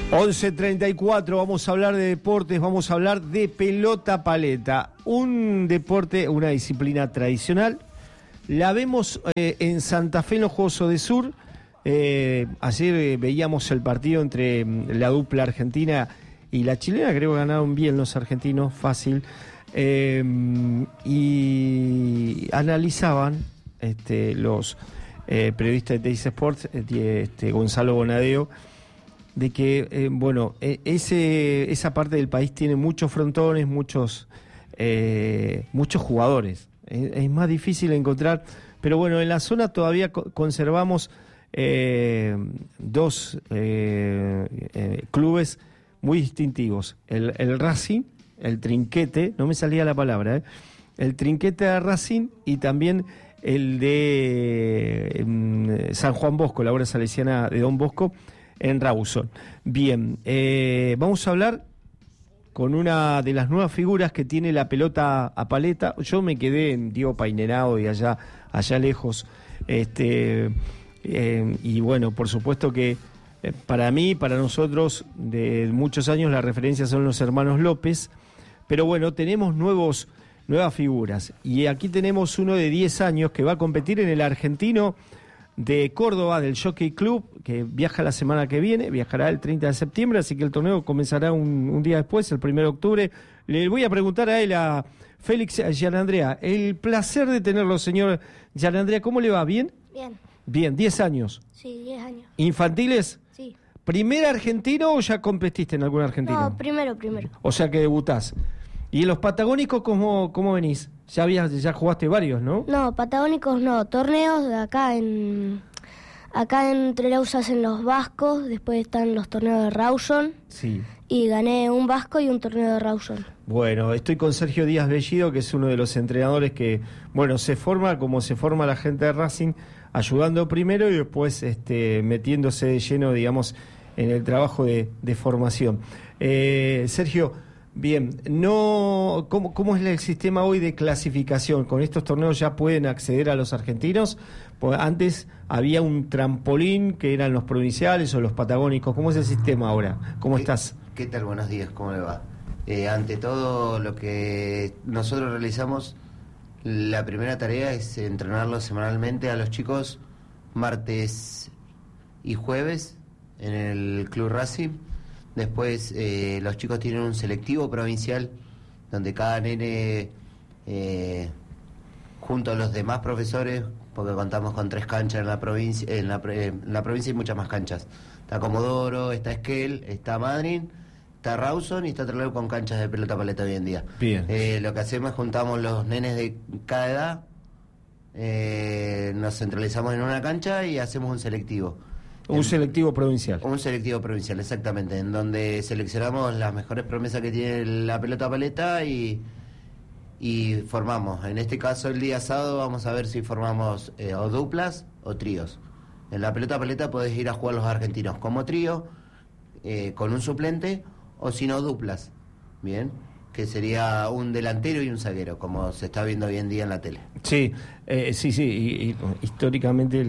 11:34, vamos a hablar de deportes, vamos a hablar de pelota paleta, un deporte, una disciplina tradicional. La vemos en Santa Fe en los Juegos Odesur. Ayer veíamos el partido entre la dupla argentina y la chilena, creo que ganaron bien los argentinos, fácil. Y analizaban los periodistas de Teis Sports, Gonzalo Bonadeo, de que, esa parte del país tiene muchos frontones, muchos jugadores. Es más difícil encontrar, pero bueno, en la zona todavía conservamos dos clubes muy distintivos. El Racing, el Trinquete, no me salía la palabra, el Trinquete de Racing, y también el de San Juan Bosco, la obra salesiana de Don Bosco, en Rawson. Bien, vamos a hablar con una de las nuevas figuras que tiene la pelota a paleta. Yo me quedé en Diego Painerado y allá lejos. Y bueno, por supuesto que para mí, para nosotros, de muchos años, la referencia son los hermanos López. Pero bueno, tenemos nuevas figuras. Y aquí tenemos uno de 10 años que va a competir en el argentino de Córdoba, del Jockey Club, que viaja la semana que viene, viajará el 30 de septiembre, así que el torneo comenzará un día después, el 1 de octubre. Le voy a preguntar a él, a Félix Gianandrea, el placer de tenerlo, señor Gianandrea. ¿Cómo le va? ¿Bien? Bien. Bien, 10 años. Sí, 10 años. ¿Infantiles? Sí. ¿Primer argentino o ya competiste en algún argentino? No, primero. O sea que debutás. ¿Y en los patagónicos cómo venís? Ya jugaste varios, ¿no? No, patagónicos no, torneos de acá entre Laus hacen los vascos, después están los torneos de Rawson. Sí. Y gané un vasco y un torneo de Rawson. Bueno, estoy con Sergio Díaz Bellido, que es uno de los entrenadores que, se forma como se forma la gente de Racing, ayudando primero y después metiéndose de lleno, digamos, en el trabajo de formación. Sergio, bien, ¿cómo es el sistema hoy de clasificación? ¿Con estos torneos ya pueden acceder a los argentinos? Pues antes había un trampolín que eran los provinciales o los patagónicos. ¿Cómo es el sistema ahora? ¿Cómo estás? ¿Qué tal? Buenos días, ¿cómo le va? Ante todo, lo que nosotros realizamos, la primera tarea es entrenarlos semanalmente a los chicos martes y jueves en el Club Racing. Después los chicos tienen un selectivo provincial donde cada nene, junto a los demás profesores, porque contamos con 3 canchas en la provincia, en la provincia hay muchas más canchas. Está Comodoro, está Esquel, está Madryn, está Rawson y está Trelew con canchas de pelota paleta hoy en día. Bien. Lo que hacemos es juntamos los nenes de cada edad, nos centralizamos en una cancha y hacemos un selectivo. Un selectivo provincial. Un selectivo provincial, exactamente, en donde seleccionamos las mejores promesas que tiene la pelota paleta y formamos. En este caso, el día sábado, vamos a ver si formamos o duplas o tríos. En la pelota paleta podés ir a jugar los argentinos como trío, con un suplente, o si no, duplas. Bien, que sería un delantero y un zaguero, como se está viendo hoy en día en la tele. Sí, sí, y históricamente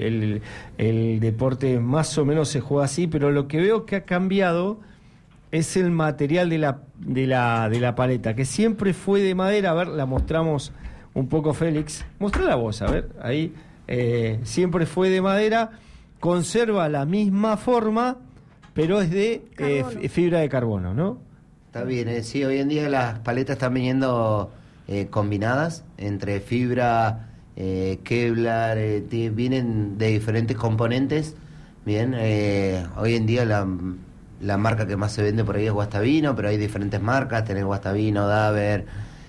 el deporte más o menos se juega así, pero lo que veo que ha cambiado es el material de la paleta, que siempre fue de madera. A ver, la mostramos un poco, Félix. Mostrala vos, a ver, ahí. Siempre fue de madera, conserva la misma forma, pero es de fibra de carbono, ¿no? Está bien, sí, hoy en día las paletas están viniendo combinadas entre fibra, Kevlar, vienen de diferentes componentes. Bien, hoy en día la marca que más se vende por ahí es Guastavino, pero hay diferentes marcas, tenés Guastavino, Daver,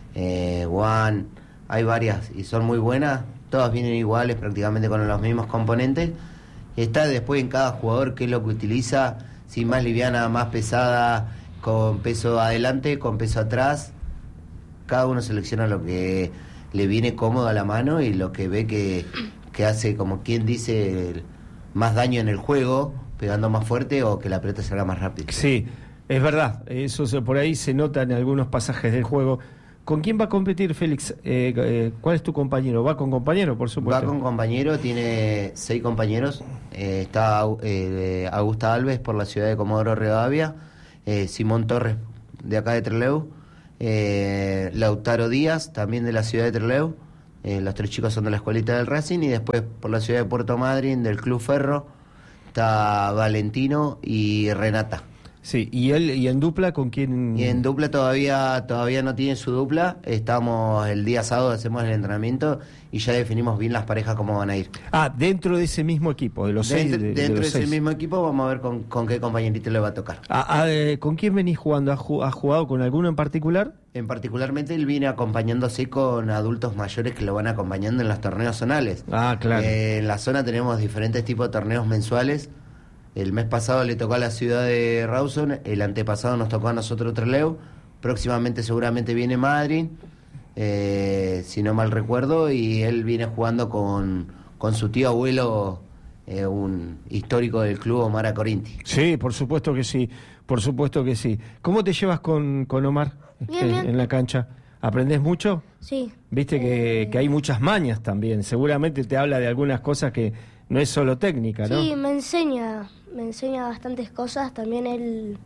One, hay varias y son muy buenas, todas vienen iguales prácticamente con los mismos componentes. Está después en cada jugador qué es lo que utiliza, si más liviana, más pesada, con peso adelante, con peso atrás. Cada uno selecciona lo que le viene cómodo a la mano y lo que ve que hace, como quien dice, más daño en el juego, pegando más fuerte o que la pelota salga más rápido. Sí, es verdad, eso por ahí se nota en algunos pasajes del juego. ¿Con quién va a competir Félix? ¿Cuál es tu compañero? ¿Va con compañero, por supuesto? Va con compañero, tiene 6 compañeros. Está Augusta Alves por la ciudad de Comodoro Rivadavia, Simón Torres de acá de Trelew, Lautaro Díaz también de la ciudad de Trelew. Los 3 chicos son de la escuelita del Racing, y después por la ciudad de Puerto Madryn del Club Ferro está Valentino y Renata. Sí, y en dupla con quién. Y en dupla todavía no tiene su dupla. Estamos el día sábado, hacemos el entrenamiento y ya definimos bien las parejas cómo van a ir. Dentro de ese mismo equipo, de los 6. Dentro de ese mismo equipo vamos a ver con qué compañerito le va a tocar. ¿Con quién venís jugando? ¿Has jugado con alguno en particular? Particularmente él viene acompañándose con adultos mayores que lo van acompañando en los torneos zonales. Claro. En la zona tenemos diferentes tipos de torneos mensuales. El mes pasado le tocó a la ciudad de Rawson, el antepasado nos tocó a nosotros Trelew, próximamente seguramente viene Madryn, si no mal recuerdo, y él viene jugando con su tío abuelo, un histórico del club, Omar Corinti. Sí, por supuesto que sí, por supuesto que sí. ¿Cómo te llevas con Omar Bien. en la cancha? ¿Aprendés mucho? Sí. Viste que hay muchas mañas también, seguramente te habla de algunas cosas que no es solo técnica, ¿no? Sí, me enseña bastantes cosas. También él,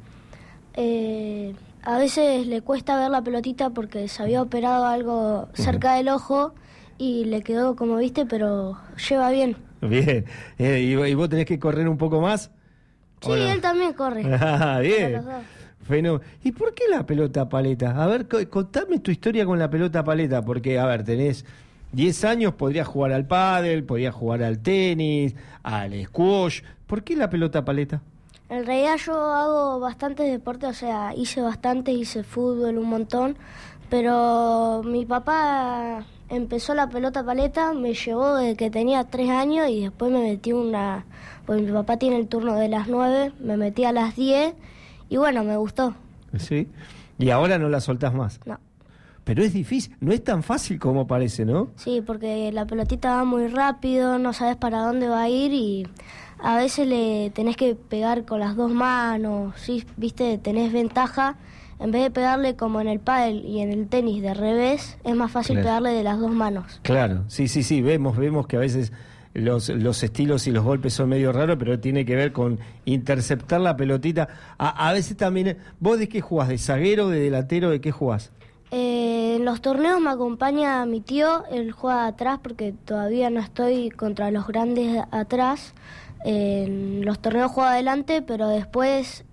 a veces le cuesta ver la pelotita porque se había operado algo cerca del ojo y le quedó como viste, pero lleva bien. Bien. ¿Y vos tenés que correr un poco más? Sí, él también corre. Bien. Los dos. ¿Y por qué la pelota paleta? A ver, contame tu historia con la pelota paleta, porque, a ver, tenés 10 años, podrías jugar al pádel, podrías jugar al tenis, al squash. ¿Por qué la pelota paleta? En realidad yo hago bastantes deportes, o sea, hice fútbol un montón, pero mi papá empezó la pelota paleta, me llevó desde que tenía 3 años y después me metí pues mi papá tiene el turno de las 9, me metí a las 10 y bueno, me gustó. Sí, y ahora no la soltás más. No. Pero es difícil, no es tan fácil como parece, ¿no? Sí, porque la pelotita va muy rápido, no sabes para dónde va a ir y a veces le tenés que pegar con las 2 manos, ¿sí? Viste, tenés ventaja. En vez de pegarle como en el pádel y en el tenis de revés, es más fácil pegarle de las 2 manos. Claro, sí, vemos que a veces los estilos y los golpes son medio raros, pero tiene que ver con interceptar la pelotita. A veces también, ¿vos de qué jugás? ¿De zaguero, de delantero, de qué jugás? En los torneos me acompaña mi tío, él juega atrás porque todavía no estoy contra los grandes atrás. En los torneos juego adelante, pero después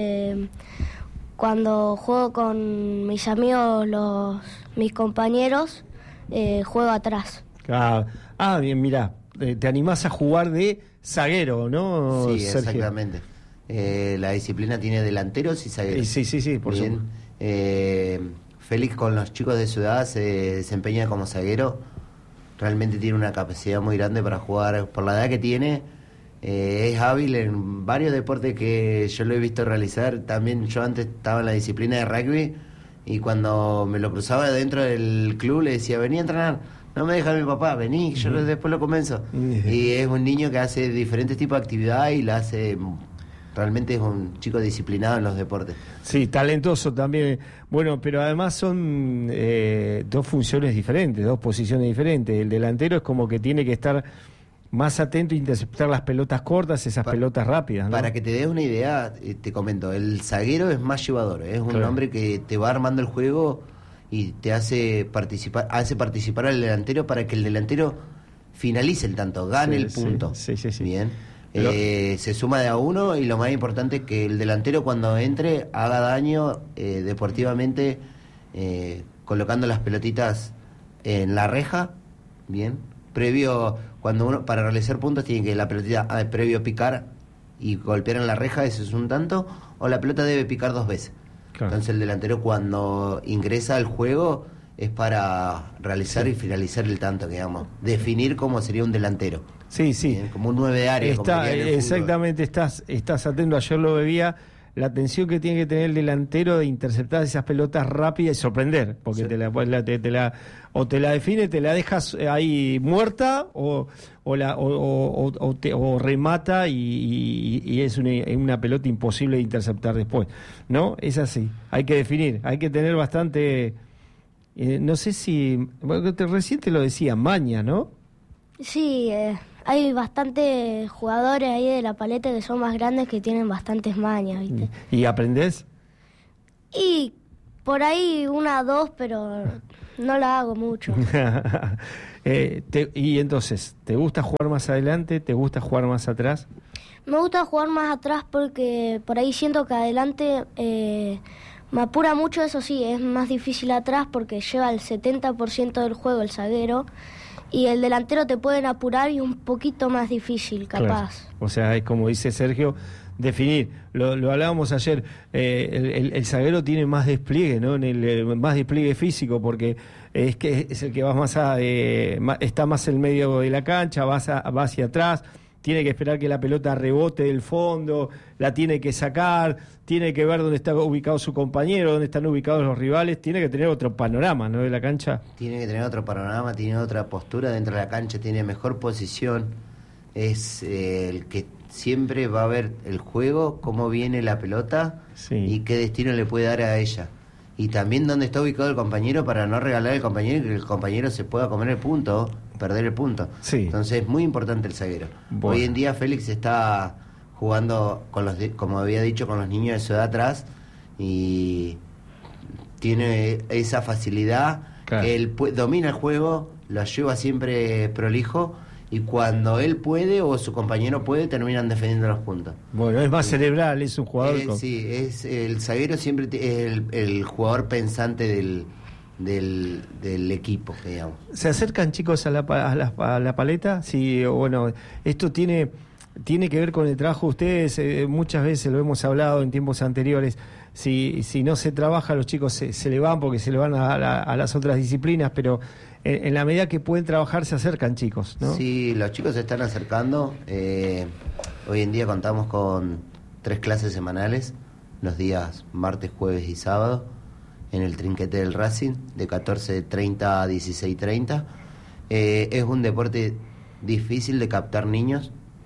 cuando juego con mis amigos, mis compañeros, juego atrás. Bien, mirá, te animás a jugar de zaguero, ¿no, Sí, Sergio? exactamente. La disciplina tiene delanteros y zagueros. Sí, por supuesto. Félix con los chicos de su edad se desempeña como zaguero. Realmente tiene una capacidad muy grande para jugar. Por la edad que tiene, es hábil en varios deportes que yo lo he visto realizar. También yo antes estaba en la disciplina de rugby y cuando me lo cruzaba dentro del club le decía, vení a entrenar. No me deja mi papá, vení, yo después lo convenzo. Y es un niño que hace diferentes tipos de actividad y la hace... Realmente es un chico disciplinado en los deportes. Sí, talentoso también. Bueno, pero además son 2 funciones diferentes, 2 posiciones diferentes. El delantero es como que tiene que estar más atento a interceptar las pelotas cortas, esas pelotas rápidas, ¿no? Para que te des una idea, te comento, el zaguero es más llevador, es un hombre que te va armando el juego y te hace participar al delantero para que el delantero finalice el tanto, gane el punto. Sí. Bien. Se suma de a uno y lo más importante es que el delantero cuando entre haga daño deportivamente, colocando las pelotitas en la reja, bien, previo, cuando uno para realizar puntos tiene que la pelotita previo picar y golpear en la reja, eso es un tanto, o la pelota debe picar 2 veces. Claro. Entonces el delantero cuando ingresa al juego es para realizar y finalizar el tanto, digamos, definir cómo sería un delantero. Sí. Bien, como un 9 de área. Exactamente, estás atento, ayer lo veía, la atención que tiene que tener el delantero de interceptar esas pelotas rápidas y sorprender, porque te la define, te la dejas ahí muerta o remata y es una pelota imposible de interceptar después, ¿no? Es así, hay que definir, hay que tener bastante No sé si, bueno, recién te lo decía, maña, ¿no? Sí, hay bastantes jugadores ahí de La Paleta que son más grandes que tienen bastantes mañas, ¿viste? ¿Y aprendés? Y por ahí una o dos, pero no la hago mucho. Y entonces, ¿te gusta jugar más adelante? ¿Te gusta jugar más atrás? Me gusta jugar más atrás porque por ahí siento que adelante me apura mucho, eso sí, es más difícil atrás porque lleva el 70% del juego el zaguero y el delantero te pueden apurar y un poquito más difícil, capaz. Claro. O sea, es como dice Sergio, definir. Lo hablábamos ayer, el zaguero tiene más despliegue, ¿no? Más despliegue físico porque es que es el que va está más en medio de la cancha, va hacia atrás. Tiene que esperar que la pelota rebote del fondo, la tiene que sacar, tiene que ver dónde está ubicado su compañero, dónde están ubicados los rivales, tiene que tener otro panorama, ¿no?, de la cancha. Tiene que tener otro panorama, tiene otra postura dentro de la cancha, tiene mejor posición, es el que siempre va a ver el juego, cómo viene la pelota, sí, y qué destino le puede dar a ella. Y también dónde está ubicado el compañero para no regalar al compañero y que el compañero se pueda comer el punto, perder el punto. Sí. Entonces es muy importante el zaguero. Bueno. Hoy en día Félix está jugando como había dicho, con los niños de su edad atrás y tiene esa facilidad, claro, que él domina el juego, lo lleva siempre prolijo y cuando él puede o su compañero puede terminan defendiendo los puntos. Bueno, es más cerebral, es un jugador sí, es el zaguero siempre es el jugador pensante del equipo, digamos. ¿Se acercan chicos a la paleta? Sí, bueno, esto tiene que ver con el trabajo de ustedes, muchas veces lo hemos hablado en tiempos anteriores, si no se trabaja los chicos se le van porque se le van a las otras disciplinas, pero en la medida que pueden trabajar se acercan chicos, ¿no? Sí, los chicos se están acercando, hoy en día contamos con 3 clases semanales, los días martes, jueves y sábado, en el trinquete del Racing, de 14:30 a 16:30. Es un deporte difícil de captar niños.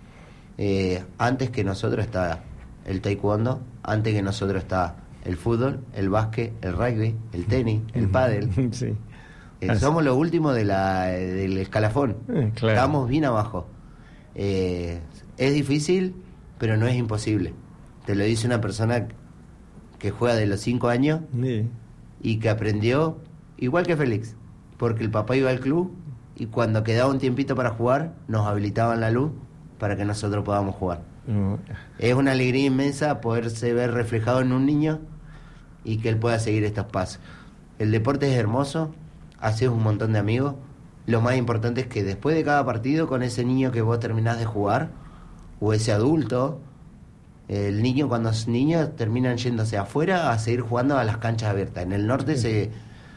Antes que nosotros está el taekwondo, antes que nosotros está el fútbol, el básquet, el rugby, el tenis, el pádel. Sí. Somos los últimos del escalafón. Claro. Estamos bien abajo. Es difícil, pero no es imposible. Te lo dice una persona que juega de los 5 años, sí, y que aprendió igual que Félix, porque el papá iba al club y cuando quedaba un tiempito para jugar nos habilitaban la luz para que nosotros podamos jugar. Es una alegría inmensa poderse ver reflejado en un niño y que él pueda seguir estos pasos. El deporte es hermoso, haces un montón de amigos. Lo más importante es que después de cada partido, con ese niño que vos terminás de jugar, o ese adulto, el niño, cuando es niño, terminan yéndose afuera a seguir jugando a las canchas abiertas. En el norte se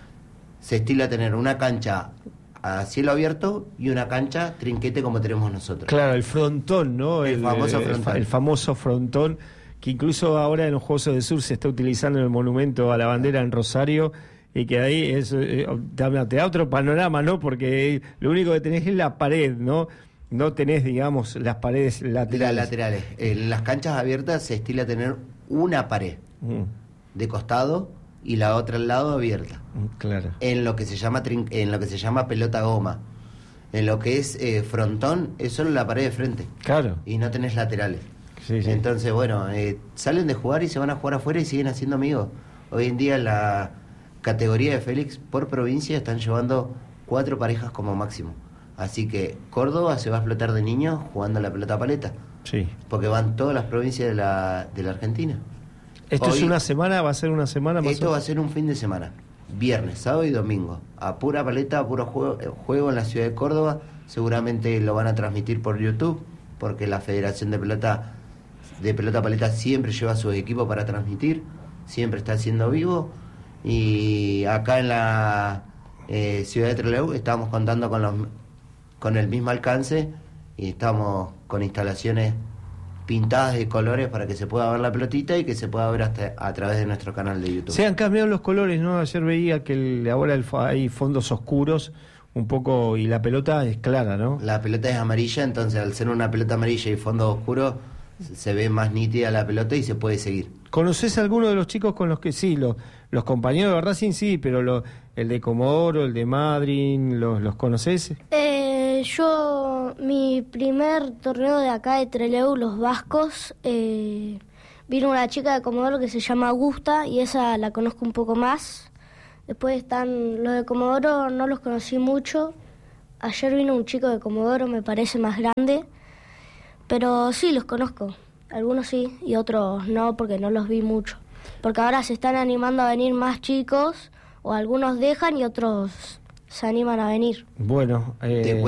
estila tener una cancha a cielo abierto y una cancha trinquete como tenemos nosotros. Claro, el frontón, ¿no? El famoso frontón. El famoso frontón, que incluso ahora en los Juegos del Sur se está utilizando en el monumento a la bandera en Rosario, y que ahí te da otro panorama, ¿no? Porque lo único que tenés es la pared, ¿no? No tenés, digamos, las paredes laterales. En las canchas abiertas se estila tener una pared de costado y la otra al lado abierta. Claro. En lo que se llama pelota goma. En lo que es frontón es solo la pared de frente. Claro. Y no tenés laterales. Sí, sí. Entonces, bueno, salen de jugar y se van a jugar afuera y siguen haciendo amigos. Hoy en día la categoría de Félix por provincia están llevando 4 parejas como máximo. Así que Córdoba se va a explotar de niños jugando la pelota paleta. Sí. Porque van todas las provincias de la Argentina. ¿Esto es una semana? ¿Va a ser una semana más? Esto va a ser un fin de semana. Viernes, sábado y domingo. A pura paleta, a puro juego en la ciudad de Córdoba. Seguramente lo van a transmitir por YouTube, porque la Federación de Pelota Paleta siempre lleva sus equipos para transmitir. Siempre está haciendo vivo. Y acá en la ciudad de Trelew estamos contando con el mismo alcance y estamos con instalaciones pintadas de colores para que se pueda ver la pelotita y que se pueda ver hasta a través de nuestro canal de YouTube. Se han cambiado los colores, ¿no? Ayer veía que ahora hay fondos oscuros un poco y la pelota es clara, ¿no? La pelota es amarilla, entonces al ser una pelota amarilla y fondo oscuro se ve más nítida la pelota y se puede seguir. ¿Conoces a alguno de los chicos con los que sí, los compañeros de Racing sí, pero el de Comodoro, el de Madryn, los conoces? Mi primer torneo de acá de Trelew, los vascos, vino una chica de Comodoro que se llama Augusta y esa la conozco un poco más. Después están los de Comodoro, no los conocí mucho. Ayer vino un chico de Comodoro, me parece más grande, pero sí los conozco. Algunos sí y otros no, porque no los vi mucho. Porque ahora se están animando a venir más chicos, o algunos dejan y otros se animan a venir. Bueno,